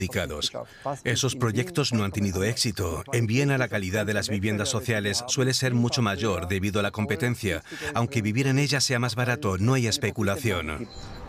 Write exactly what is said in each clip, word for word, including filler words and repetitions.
Esos proyectos no han tenido éxito. En Viena la calidad de las viviendas sociales suele ser mucho mayor debido a la competencia. Aunque vivir en ellas sea más barato, no hay especulación.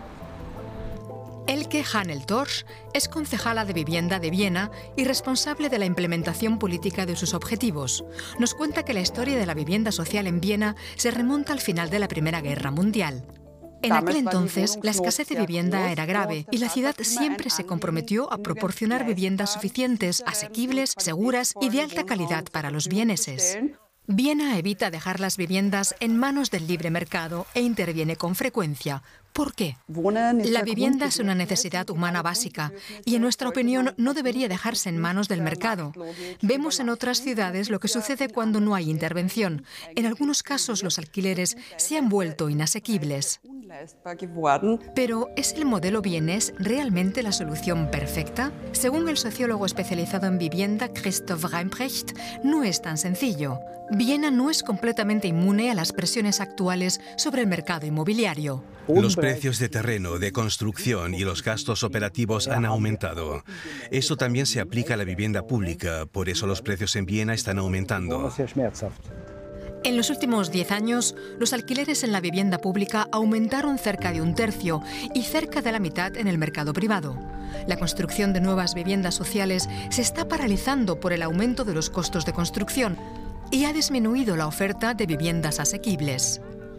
Elke Hanel-Torsch es concejala de vivienda de Viena y responsable de la implementación política de sus objetivos. Nos cuenta que la historia de la vivienda social en Viena se remonta al final de la Primera Guerra Mundial. En aquel entonces, la escasez de vivienda era grave y la ciudad siempre se comprometió a proporcionar viviendas suficientes, asequibles, seguras y de alta calidad para los vieneses. Viena evita dejar las viviendas en manos del libre mercado e interviene con frecuencia. ¿Por qué? La vivienda es una necesidad humana básica y, en nuestra opinión, no debería dejarse en manos del mercado. Vemos en otras ciudades lo que sucede cuando no hay intervención. En algunos casos, los alquileres se han vuelto inasequibles. Pero, ¿es el modelo vienés realmente la solución perfecta? Según el sociólogo especializado en vivienda Christoph Reimbrecht, no es tan sencillo. Viena no es completamente inmune a las presiones actuales sobre el mercado inmobiliario. Los precios de terreno, de construcción y los gastos operativos han aumentado. Eso también se aplica a la vivienda pública, por eso los precios en Viena están aumentando. En los últimos diez años, los alquileres en la vivienda pública aumentaron cerca de un tercio y cerca de la mitad en el mercado privado. La construcción de nuevas viviendas sociales se está paralizando por el aumento de los costos de construcción y ha disminuido la oferta de viviendas asequibles.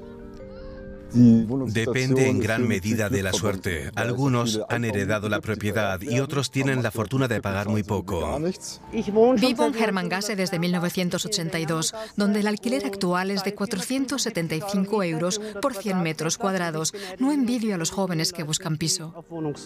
Depende en gran medida de la suerte. Algunos han heredado la propiedad y otros tienen la fortuna de pagar muy poco. Vivo en Hermanngasse desde mil novecientos ochenta y dos, donde el alquiler actual es de cuatrocientos setenta y cinco euros por cien metros cuadrados. No envidio a los jóvenes que buscan piso.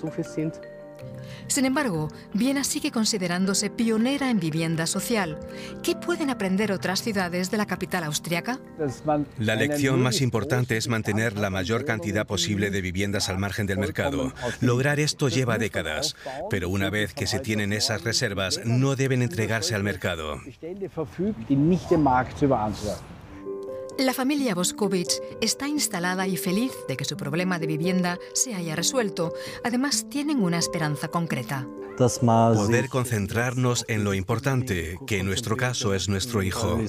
Sin embargo, Viena sigue considerándose pionera en vivienda social. ¿Qué pueden aprender otras ciudades de la capital austriaca? La lección más importante es mantener la mayor cantidad posible de viviendas al margen del mercado. Lograr esto lleva décadas, pero una vez que se tienen esas reservas, no deben entregarse al mercado. La familia Boskovic está instalada y feliz de que su problema de vivienda se haya resuelto. Además, tienen una esperanza concreta. Poder concentrarnos en lo importante, que en nuestro caso es nuestro hijo.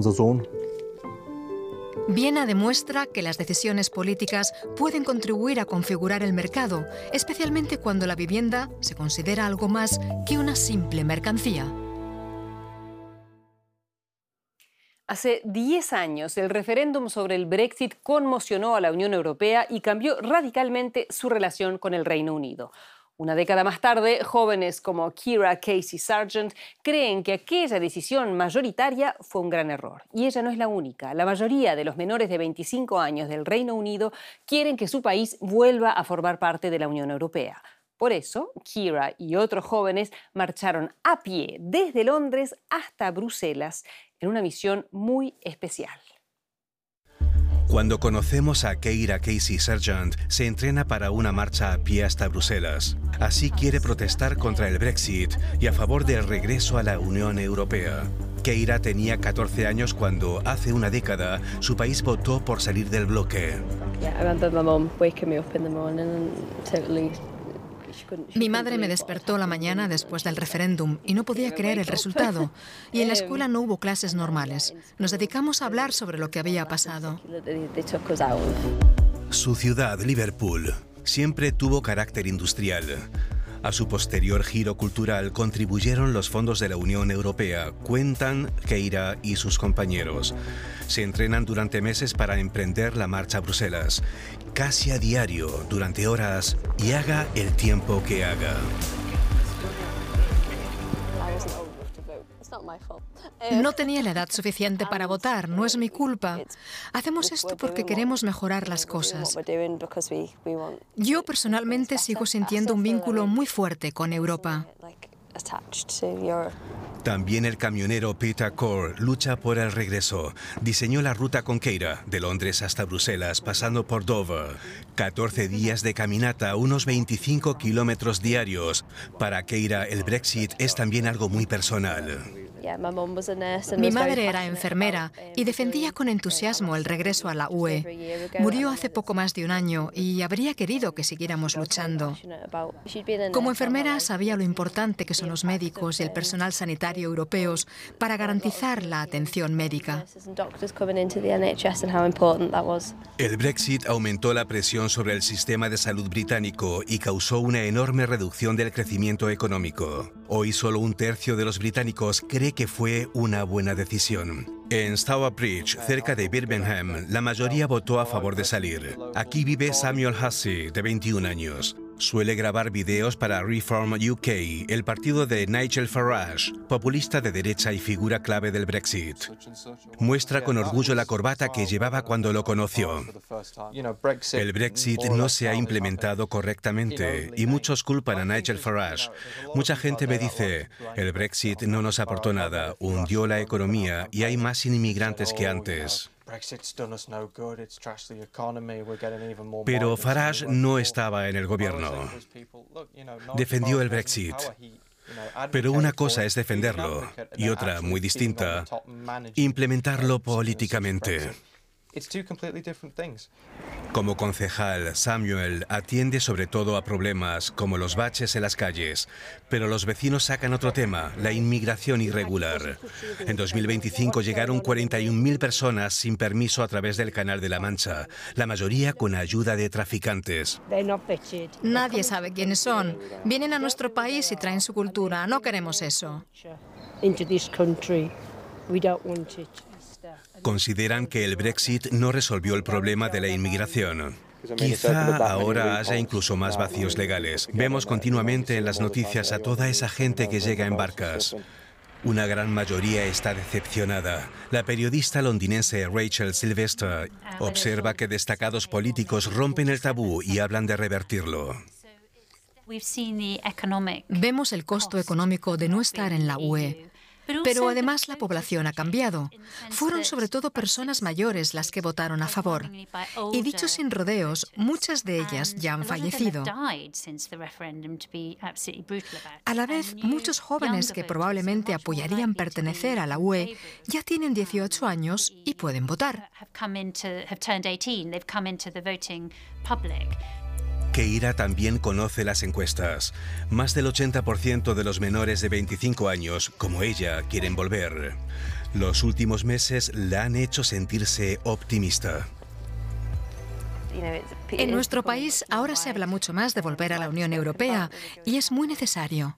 Viena demuestra que las decisiones políticas pueden contribuir a configurar el mercado, especialmente cuando la vivienda se considera algo más que una simple mercancía. Hace diez años, el referéndum sobre el Brexit conmocionó a la Unión Europea y cambió radicalmente su relación con el Reino Unido. Una década más tarde, jóvenes como Kira Casey Sargent creen que aquella decisión mayoritaria fue un gran error. Y ella no es la única. La mayoría de los menores de veinticinco años del Reino Unido quieren que su país vuelva a formar parte de la Unión Europea. Por eso, Kira y otros jóvenes marcharon a pie desde Londres hasta Bruselas en una misión muy especial. Cuando conocemos a Kira Casey Sargent, se entrena para una marcha a pie hasta Bruselas. Así quiere protestar contra el Brexit y a favor del regreso a la Unión Europea. Kira tenía catorce años cuando, hace una década, su país votó por salir del bloque. Mi madre me despertó la mañana después del referéndum y no podía creer el resultado. Y en la escuela no hubo clases normales. Nos dedicamos a hablar sobre lo que había pasado. Su ciudad, Liverpool, siempre tuvo carácter industrial. A su posterior giro cultural contribuyeron los fondos de la Unión Europea, cuentan Kira y sus compañeros. Se entrenan durante meses para emprender la marcha a Bruselas, casi a diario, durante horas, y haga el tiempo que haga. No tenía la edad suficiente para votar, no es mi culpa. Hacemos esto porque queremos mejorar las cosas. Yo personalmente sigo sintiendo un vínculo muy fuerte con Europa. También el camionero Peter Core lucha por el regreso. Diseñó la ruta con Kira, de Londres hasta Bruselas, pasando por Dover. catorce días de caminata, unos veinticinco kilómetros diarios. Para Kira, el Brexit es también algo muy personal. Mi madre era enfermera y defendía con entusiasmo el regreso a la U E. Murió hace poco más de un año y habría querido que siguiéramos luchando. Como enfermera sabía lo importante que son los médicos y el personal sanitario europeos para garantizar la atención médica. El Brexit aumentó la presión sobre el sistema de salud británico y causó una enorme reducción del crecimiento económico. Hoy solo un tercio de los británicos cree que fue una buena decisión. En Stourbridge, cerca de Birmingham, la mayoría votó a favor de salir. Aquí vive Samuel Hussey, de veintiún años. Suele grabar videos para Reform U K, el partido de Nigel Farage, populista de derecha y figura clave del Brexit. Muestra con orgullo la corbata que llevaba cuando lo conoció. El Brexit no se ha implementado correctamente y muchos culpan a Nigel Farage. Mucha gente me dice, el Brexit no nos aportó nada, hundió la economía y hay más inmigrantes que antes. Pero Farage no estaba en el gobierno. Defendió el Brexit. Pero una cosa es defenderlo y otra, muy distinta, implementarlo políticamente. Como concejal, Samuel atiende sobre todo a problemas como los baches en las calles, pero los vecinos sacan otro tema, la inmigración irregular. En dos mil veinticinco llegaron cuarenta y un mil personas sin permiso a través del Canal de la Mancha, la mayoría con ayuda de traficantes. Nadie sabe quiénes son. Vienen a nuestro país y traen su cultura. No queremos eso. Consideran que el Brexit no resolvió el problema de la inmigración. Quizá ahora haya incluso más vacíos legales. Vemos continuamente en las noticias a toda esa gente que llega en barcas. Una gran mayoría está decepcionada. La periodista londinense Rachel Sylvester observa que destacados políticos rompen el tabú y hablan de revertirlo. Vemos el costo económico de no estar en la U E. Pero además la población ha cambiado. Fueron sobre todo personas mayores las que votaron a favor. Y dicho sin rodeos, muchas de ellas ya han fallecido. A la vez, muchos jóvenes que probablemente apoyarían pertenecer a la U E ya tienen dieciocho años y pueden votar. Keira también conoce las encuestas. Más del ochenta por ciento de los menores de veinticinco años, como ella, quieren volver. Los últimos meses la han hecho sentirse optimista. En nuestro país ahora se habla mucho más de volver a la Unión Europea y es muy necesario.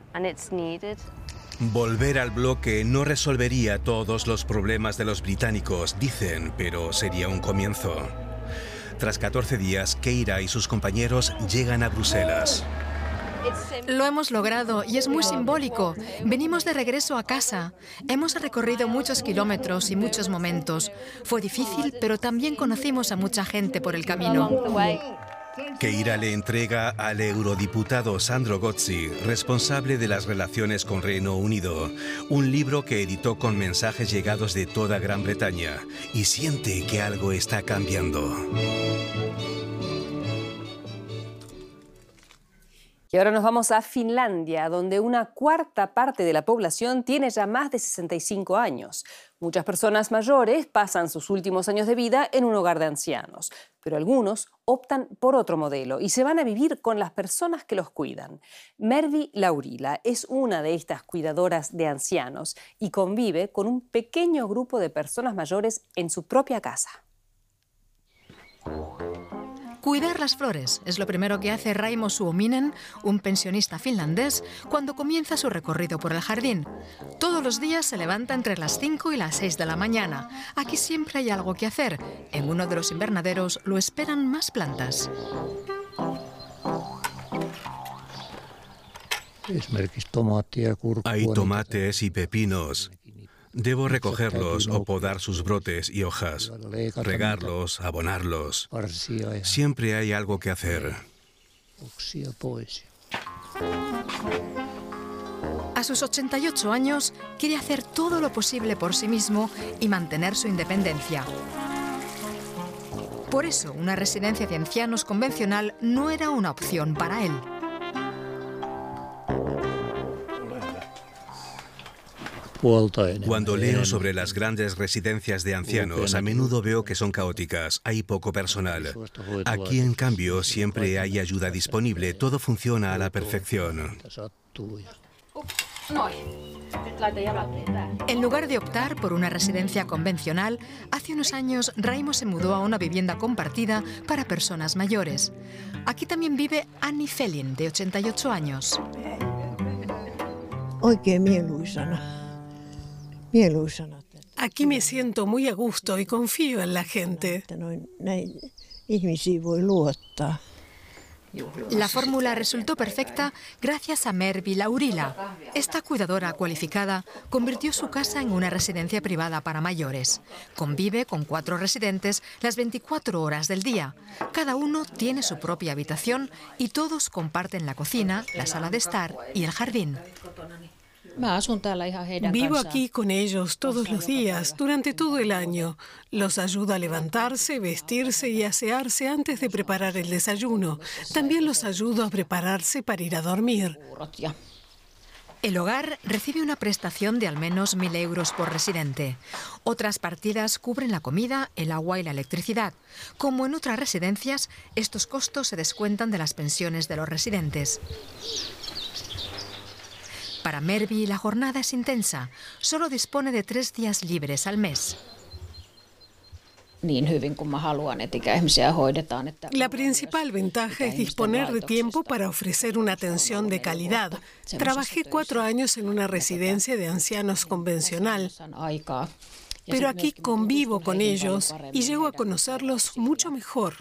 Volver al bloque no resolvería todos los problemas de los británicos, dicen, pero sería un comienzo. Tras catorce días, Keira y sus compañeros llegan a Bruselas. Lo hemos logrado y es muy simbólico. Venimos de regreso a casa. Hemos recorrido muchos kilómetros y muchos momentos. Fue difícil, pero también conocimos a mucha gente por el camino. Keira le entrega al eurodiputado Sandro Gozzi, responsable de las relaciones con Reino Unido, un libro que editó con mensajes llegados de toda Gran Bretaña y siente que algo está cambiando. Y ahora nos vamos a Finlandia, donde una cuarta parte de la población tiene ya más de sesenta y cinco años. Muchas personas mayores pasan sus últimos años de vida en un hogar de ancianos, pero algunos optan por otro modelo y se van a vivir con las personas que los cuidan. Mervi Laurila es una de estas cuidadoras de ancianos y convive con un pequeño grupo de personas mayores en su propia casa. Cuidar las flores es lo primero que hace Raimo Suominen, un pensionista finlandés, cuando comienza su recorrido por el jardín. Todos los días se levanta entre las cinco y las seis de la mañana. Aquí siempre hay algo que hacer. En uno de los invernaderos lo esperan más plantas. Hay tomates y pepinos. Debo recogerlos o podar sus brotes y hojas, regarlos, abonarlos. Siempre hay algo que hacer. A sus ochenta y ocho años, quiere hacer todo lo posible por sí mismo y mantener su independencia. Por eso, una residencia de ancianos convencional no era una opción para él. Cuando leo sobre las grandes residencias de ancianos, a menudo veo que son caóticas, hay poco personal. Aquí, en cambio, siempre hay ayuda disponible, todo funciona a la perfección. En lugar de optar por una residencia convencional, hace unos años Raimo se mudó a una vivienda compartida para personas mayores. Aquí también vive Annie Felin, de ochenta y ocho años. Aquí me siento muy a gusto y confío en la gente. La fórmula resultó perfecta gracias a Mervi Laurila. Esta cuidadora cualificada convirtió su casa en una residencia privada para mayores. Convive con cuatro residentes las veinticuatro horas del día. Cada uno tiene su propia habitación y todos comparten la cocina, la sala de estar y el jardín. Vivo aquí con ellos todos los días, durante todo el año. Los ayudo a levantarse, vestirse y asearse antes de preparar el desayuno. También los ayudo a prepararse para ir a dormir. El hogar recibe una prestación de al menos mil euros por residente. Otras partidas cubren la comida, el agua y la electricidad. Como en otras residencias, estos costos se descuentan de las pensiones de los residentes. Para Mervi la jornada es intensa. Solo dispone de tres días libres al mes. La principal ventaja es disponer de tiempo para ofrecer una atención de calidad. Trabajé cuatro años en una residencia de ancianos convencional, pero aquí convivo con ellos y llego a conocerlos mucho mejor.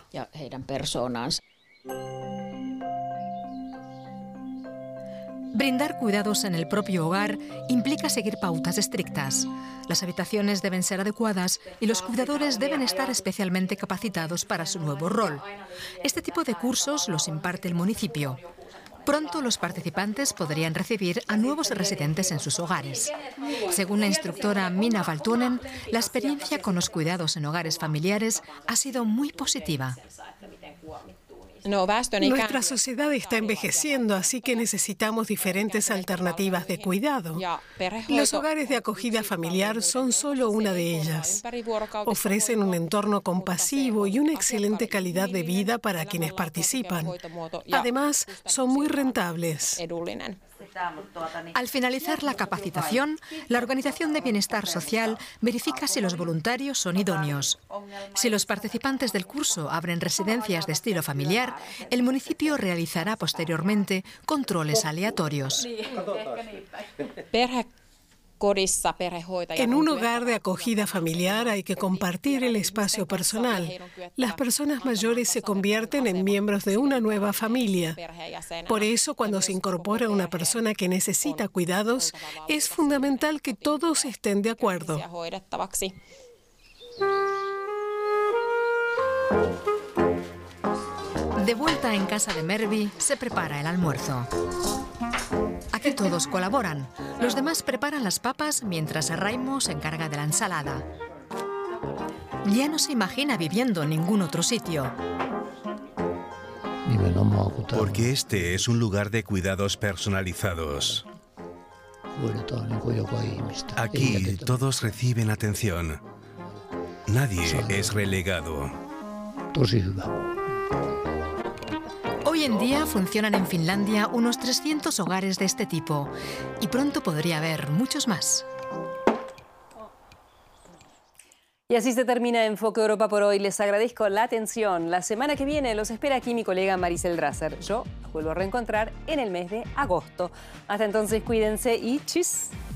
Brindar cuidados en el propio hogar implica seguir pautas estrictas. Las habitaciones deben ser adecuadas y los cuidadores deben estar especialmente capacitados para su nuevo rol. Este tipo de cursos los imparte el municipio. Pronto los participantes podrían recibir a nuevos residentes en sus hogares. Según la instructora Minna Valtonen, la experiencia con los cuidados en hogares familiares ha sido muy positiva. Nuestra sociedad está envejeciendo, así que necesitamos diferentes alternativas de cuidado. Los hogares de acogida familiar son solo una de ellas. Ofrecen un entorno compasivo y una excelente calidad de vida para quienes participan. Además, son muy rentables. Al finalizar la capacitación, la Organización de Bienestar Social verifica si los voluntarios son idóneos. Si los participantes del curso abren residencias de estilo familiar, el municipio realizará posteriormente controles aleatorios. En un hogar de acogida familiar hay que compartir el espacio personal. Las personas mayores se convierten en miembros de una nueva familia. Por eso, cuando se incorpora una persona que necesita cuidados, es fundamental que todos estén de acuerdo. De vuelta en casa de Mervi, se prepara el almuerzo. Aquí todos colaboran. Los demás preparan las papas mientras Raimo se encarga de la ensalada. Ya no se imagina viviendo en ningún otro sitio. Porque este es un lugar de cuidados personalizados. Aquí todos reciben atención. Nadie es relegado. Hoy en día funcionan en Finlandia unos trescientos hogares de este tipo y pronto podría haber muchos más. Y así se termina Enfoque Europa por hoy. Les agradezco la atención. La semana que viene los espera aquí mi colega Maricel Drasser. Yo los vuelvo a reencontrar en el mes de agosto. Hasta entonces, cuídense y chis.